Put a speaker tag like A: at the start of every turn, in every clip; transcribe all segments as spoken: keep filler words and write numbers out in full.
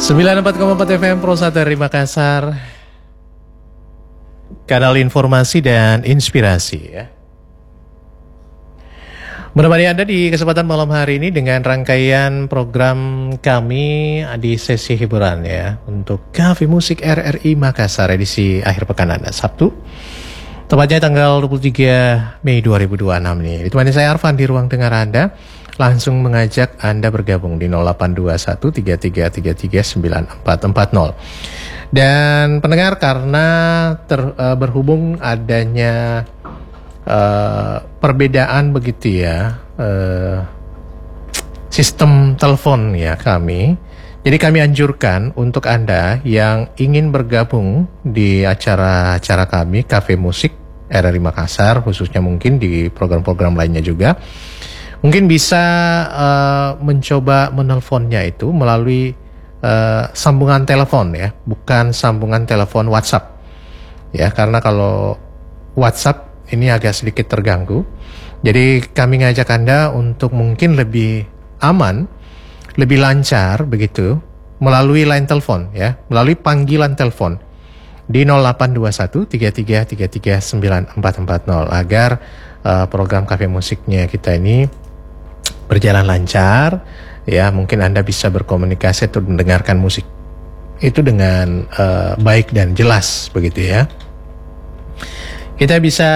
A: sembilan puluh empat koma empat F M Pro satu dari Makassar. Kanal informasi dan inspirasi ya. Menemani Anda di kesempatan malam hari ini dengan rangkaian program kami di sesi hiburan ya. Untuk Cafe Musik R R I Makassar edisi akhir pekan Anda Sabtu. Tepatnya tanggal dua puluh tiga Mei dua ribu dua puluh enam nih. Ditemani saya Arfan di ruang dengar Anda. Langsung mengajak Anda bergabung di nol delapan dua satu tiga tiga tiga tiga sembilan empat empat nol. Dan pendengar, karena ter, uh, berhubung adanya uh, perbedaan begitu ya uh, sistem telepon ya kami, jadi kami anjurkan untuk Anda yang ingin bergabung di acara-acara kami Cafe Musik R R I Makassar, khususnya mungkin di program-program lainnya juga, mungkin bisa uh, mencoba menelponnya itu melalui uh, sambungan telepon ya, bukan sambungan telepon WhatsApp ya, karena kalau WhatsApp ini agak sedikit terganggu. Jadi kami ngajak Anda untuk mungkin lebih aman, lebih lancar begitu melalui line telepon ya, melalui panggilan telepon di nol delapan dua satu tiga tiga tiga tiga sembilan empat empat nol agar uh, program Cafe Musiknya kita ini berjalan lancar ya. Mungkin Anda bisa berkomunikasi atau mendengarkan musik itu dengan uh, baik dan jelas begitu ya. Kita bisa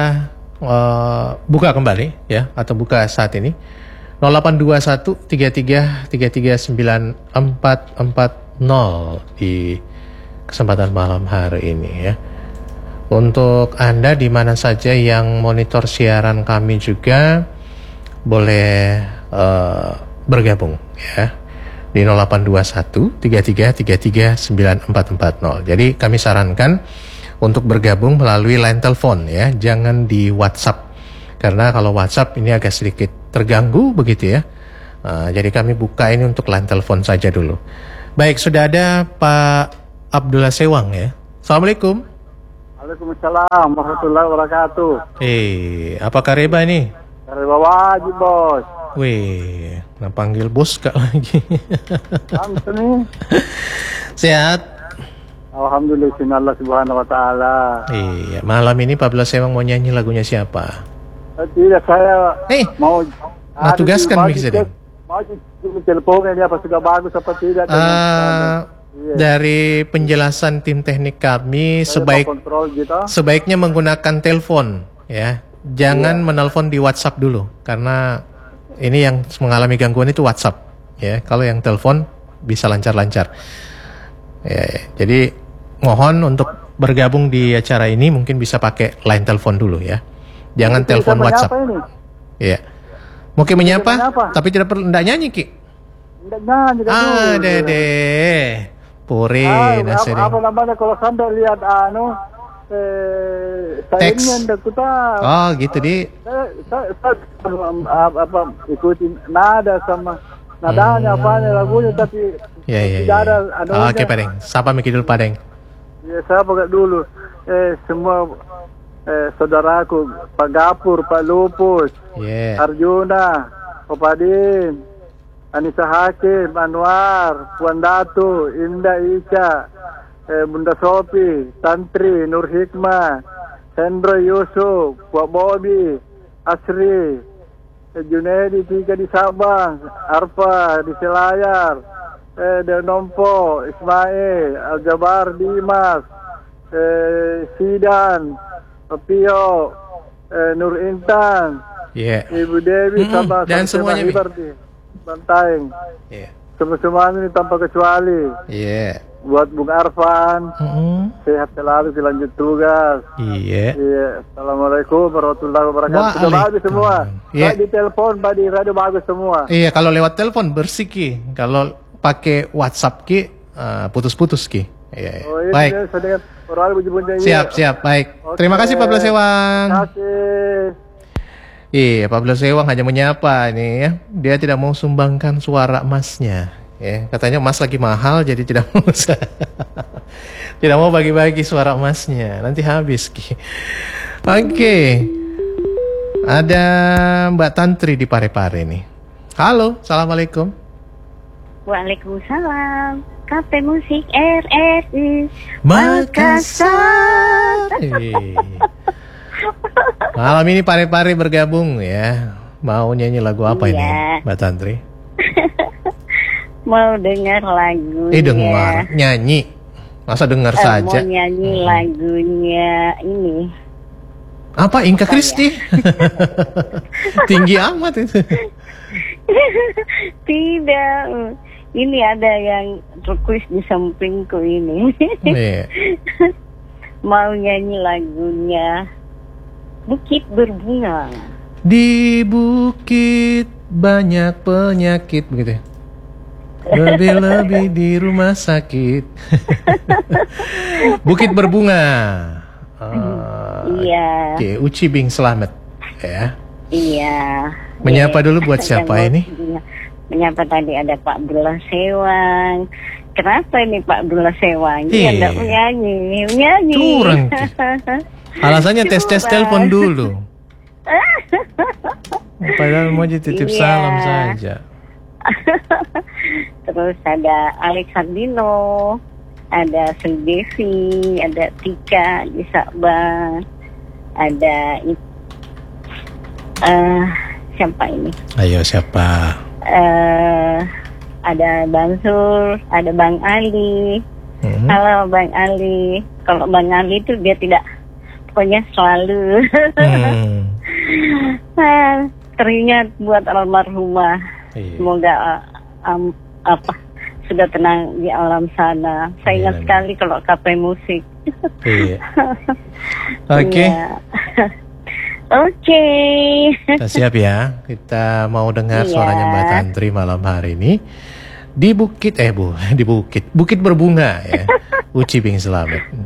A: uh, buka kembali ya, atau buka saat ini nol delapan dua satu tiga tiga tiga tiga sembilan empat empat nol di kesempatan malam hari ini ya. Untuk Anda di mana saja yang monitor siaran kami juga boleh uh, bergabung ya di nol delapan dua satu tiga tiga tiga tiga sembilan empat empat nol. Jadi kami sarankan untuk bergabung melalui line telepon ya, jangan di WhatsApp, karena kalau WhatsApp ini agak sedikit terganggu begitu ya. Uh, jadi kami buka ini untuk line telepon saja dulu. Baik, sudah ada Pak Abdullah Sewang ya. Assalamualaikum.
B: Waalaikumsalam warahmatullahi wabarakatuh.
A: Eh, apa kareba nih?
B: Kareba wajib, Bos.
A: Wih, nah panggil bos kak lagi.
B: Langsung nih.
A: Sehat?
B: Alhamdulillah, Allah subhanahu wa ta'ala.
A: Iya, malam ini Pak Abdullah Sewang mau nyanyi lagunya siapa?
B: Tidak, saya
A: Eh,
B: mau
A: nah tugaskan
B: mau
A: mix ini.
B: Mau teleponnya dia apa sudah bagus apa tidak?
A: Uh, iya. Dari penjelasan tim teknik kami, saya sebaik
B: gitu.
A: sebaiknya menggunakan telepon ya. Jangan iya. menelpon di WhatsApp dulu, karena ini yang mengalami gangguan itu WhatsApp ya. Kalau yang telepon bisa lancar-lancar. Ya, ya. Jadi mohon untuk bergabung di acara ini mungkin bisa pakai line telepon dulu ya. Jangan telepon WhatsApp. Iya. Mungkin menyapa, menyapa, tapi tidak perlu ndak nyanyi Ki.
B: Ndak nyanyi
A: Ah, dede. Puri
B: ah,
A: nasiri.
B: Apa, apa namanya kalau sampai lihat anu eh
A: teks. Oh, gitu di.
B: Saya, saya, saya apa ikutin nada sama nadanya hmm. apa lagunya, tapi
A: ya, ya,
B: tidak
A: ya.
B: ada anunya.
A: Oh, oke, Padeng. Sapa mikir dulu, Padeng.
B: Ya, saya pakai dulu. Eh, semua eh, saudaraku, Pak Gapur, Pak Lupus,
A: yeah.
B: Arjuna, Pak Padin, Anissa Hakim, Anwar, Puan Datu, Indah Ica, eh, Bunda Sopi, Tantri, Nur Hikmah, Hendro Yusuf, Pak Bobi, Asri, eh, Junedi, Tika di Sabang, Arfa di Selayar, eh, Denompo, Ismail, Aljabar, Dimas, eh, Sidan, Pio, eh, Nur Intan,
A: yeah.
B: Ibu Dewi, mm-hmm. sama
A: dan semuanya
B: Ibardi, Bantaeng,
A: yeah.
B: semua-semua ini tanpa kecuali.
A: Yeah.
B: Buat Bung Arfan,
A: mm-hmm.
B: sehat selalu, dilanjut tugas.
A: Iya. Yeah.
B: Yeah. Assalamualaikum warahmatullahi wabarakatuh. Sudah bagus semua. Yeah. Baik di telepon, baik di radio bagus semua.
A: Iya, yeah, kalau lewat telepon bersih Ki. Kalau pakai WhatsApp Ki, uh, putus-putus Ki. Iya. Yeah.
B: Oh, iya,
A: baik.
B: Iya,
A: siap, siap, baik. Okay. Terima kasih Pak Abdullah Sewang.
B: Terima kasih.
A: Iya, Pak Abdullah Sewang hanya menyapa nih ya. Dia tidak mau sumbangkan suara emasnya. Ya, katanya emas lagi mahal, jadi tidak mau tidak mau bagi-bagi suara emasnya. Nanti habis Ki. Oke. Okay. Ada Mbak Tantri di Parepare nih. Halo, assalamualaikum.
C: Waalaikumsalam. Kafe Musik R R I
A: Makassar. Eh. Malam ini pare-pare bergabung ya. Mau nyanyi lagu apa
C: Iya.
A: ini, Mbak Tantri?
C: Mau dengar lagunya.
A: Eh dengar, nyanyi. Masa dengar
C: Eh,
A: saja?
C: Mau nyanyi
A: Hmm.
C: lagunya ini.
A: Apa Inka
C: Apa
A: Kristi? Tinggi amat itu.
C: Tidak. Ini ada yang request di sampingku ini.
A: Iya.
C: Mau nyanyi lagunya Bukit Berbunga.
A: Di bukit banyak penyakit begitu. ya? Lebih-lebih di rumah sakit. Bukit Berbunga. Ah,
C: Iya.
A: Oke, Uci Bing Slamet ya.
C: Iya.
A: Menyapa
C: Iya.
A: dulu buat siapa
C: Yang
A: ini?
C: mau- Menyapa tadi ada Pak Abdullah Sewang. Kenapa ini Pak Abdullah Sewang? Dia
A: Iya.
C: enggak menyanyi, menyanyi.
A: Curang, Ci. Alasannya tes-tes
C: Curang.
A: telepon dulu. Padahal mau titip
C: Iya.
A: salam saja.
C: Terus ada Alex Sardino, ada Sri Devi, ada Tika di Sabang, ada uh, siapa ini?
A: Ayo siapa?
C: Eh, ada Bang Sur, ada Bang Ali.
A: Hmm.
C: Halo Bang Ali. Kalau Bang Ali itu dia tidak, pokoknya selalu
A: Hmm.
C: ah, teringat buat almarhumah.
A: Iya.
C: Semoga uh, um, apa sudah tenang di alam sana. Saya
A: Amin,
C: ingat
A: amin.
C: sekali kalau kafe musik.
A: Iya. Oke.
C: Iya. Oke.
A: Kita siap ya. Kita mau dengar
C: Iya.
A: suaranya Mbak Tantri malam hari ini di Bukit eh Bu, di Bukit. Bukit Berbunga ya. Uci Bing Slamet.